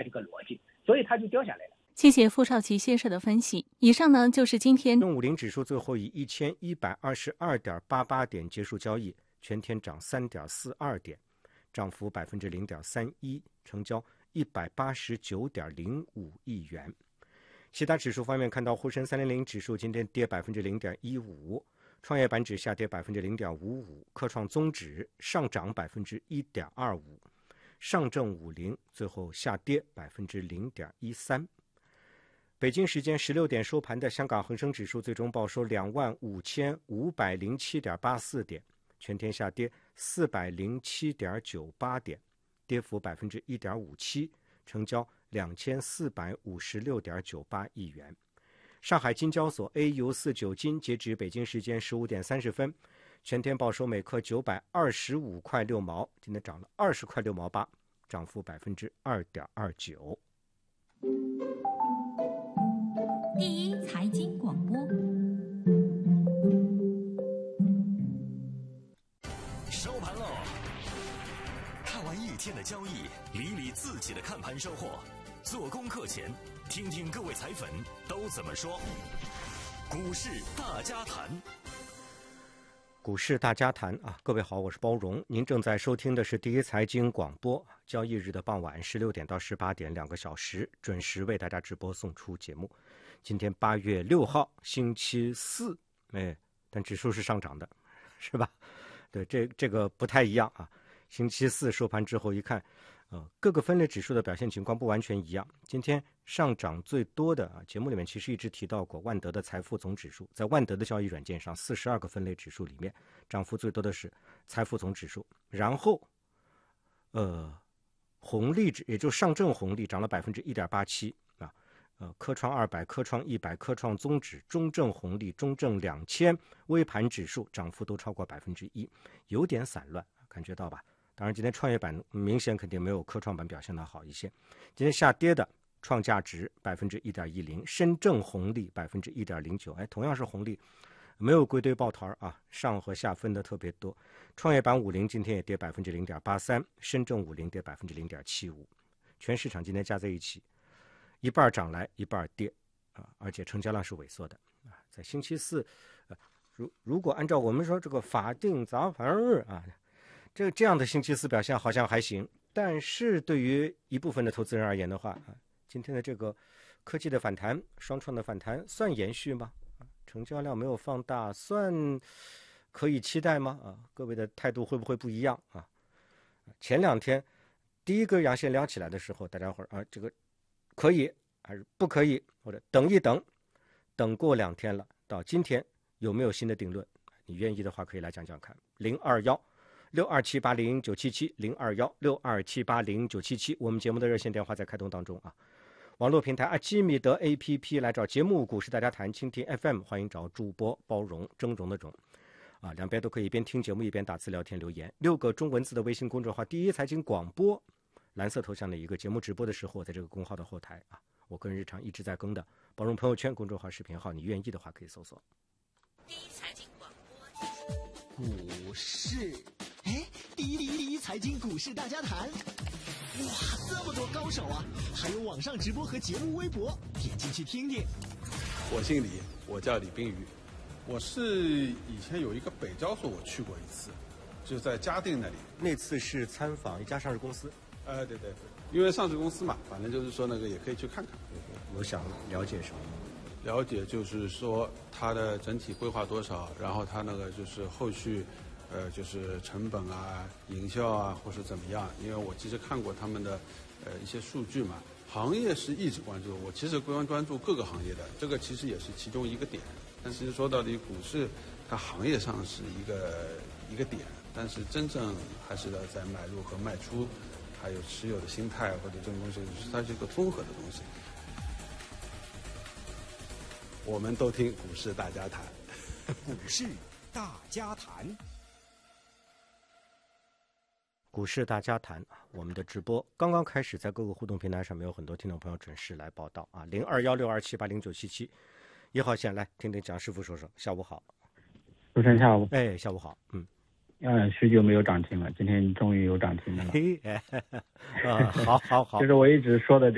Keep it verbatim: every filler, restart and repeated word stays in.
这个逻辑，所以它就掉下来了。 谢谢傅少奇先生的分析。以上呢就是今天五零指数最后以一千一百二十二点八八点结束交易，全天涨三点四二点，涨幅百分之零点三一，成交一百八十九点零五亿元。其他指数方面，看到沪深三零零指数今天跌百分之零点一五，创业板指下跌百分之零点五五，科创综指上涨百分之一点二五，上证五零最后下跌百分之零点一三。北京时间十六点收盘的香港恒生指数最终报收两万五千五百零七点八四点，全天下跌四百零七点九八点，跌幅百分之一点五七，成交两千四百五十六点九八亿元。上海金交所 A 油四九金截止北京时间十五点三十分，全天报收每克九百二十五块六毛，今天涨了二十块六毛八，涨幅百分之二点二九。 第一财经广播， 收盘喽！看完一天的交易，理理自己的看盘收获。做功课前，听听各位财粉都怎么说。股市大家谈， 股市大家谈啊！各位好，我是包荣，您正在收听的是第一财经广播。交易日的傍晚十六点到十八点，两个小时准时为大家直播送出节目。今天八月六号，星期四，哎，但指数是上涨的，是吧？对，这这个不太一样啊。星期四收盘之后一看，呃，各个分类指数的表现情况不完全一样。今天上涨最多的啊，节目里面其实一直提到过万德的财富总指数，在万德的交易软件上，四十二个分类指数里面，涨幅最多的是财富总指数，然后，呃，红利指也就上证红利涨了百分之一点八七啊。呃，科创二百、科创一百、科创综指、中证红利、中证两千、微盘指数涨幅都超过百分之一，有点散乱，感觉到吧？当然，今天创业板明显肯定没有科创板表现的好一些。今天下跌的创价值百分之一点一零，深证红利百分之一点零九，哎，同样是红利，没有归队抱团啊，上和下分的特别多。创业板五零今天也跌百分之零点八三，深证五零跌百分之零点七五，全市场今天加在一起。一半涨来，一半跌，啊，而且成交量是萎缩的啊。在星期四，呃，如如果按照我们说这个法定杂盘日啊，这这样的星期四表现好像还行，但是对于一部分的投资人而言的话啊，今天的这个科技的反弹，双创的反弹算延续吗？啊，成交量没有放大，算可以期待吗？啊，各位的态度会不会不一样啊？前两天第一根阳线撩起来的时候，大家伙儿啊，这个。可以还是不可以，或者等一等，等过两天了，到今天有没有新的定论？你愿意的话可以来讲讲看。零二幺六二七八零九七七，零二幺六二七八零九七七，我们节目的热线电话在开通当中啊。网络平台阿基米德 A P P 来找节目股市大家谈，蜻蜓 F M 欢迎找主播包容峥嵘的峥啊，两边都可以一边听节目一边打字聊天留言。六个中文字的微信公众号，第一财经广播。蓝色头像的一个节目直播的时候，在这个公号的后台啊，我个人日常一直在更的包容朋友圈公众号视频号，你愿意的话可以搜索。 第一财经广播， 股市，哎，第一第一第一财经股市大家谈，哇，这么多高手啊！还有网上直播和节目微博，点进去听听。 我姓李，我叫李冰瑜，我是以前有一个北交所，我去过一次，就在嘉定那里。 那次是参访一家上市公司。 呃，对对对，因为上市公司嘛，反正就是说那个也可以去看看。 我想了解什么？ 了解就是说它的整体规划多少，然后它那个就是后续，呃，就是成本啊、营销啊，或是怎么样。因为我其实看过他们的呃一些数据嘛，行业是一直关注，我其实关关注各个行业的，这个其实也是其中一个点。但是说到底，股市它行业上是一个一个点，但是真正还是要在买入和卖出。还有持有的心态或者这种东西，它是一个综合的东西。我们都听股市大家谈， 股市大家谈， 股市大家谈啊！我们的直播刚刚开始，在各个互动平台上面有很多听众朋友准时来报道啊！零二幺六二七八零九七七，一号线来听听蒋师傅说说。下午好， 主持人下午， 哎，下午好，嗯。 嗯，许久没有涨停了，今天终于有涨停了。 嘿，哎，啊，好好好， 就是我一直说的这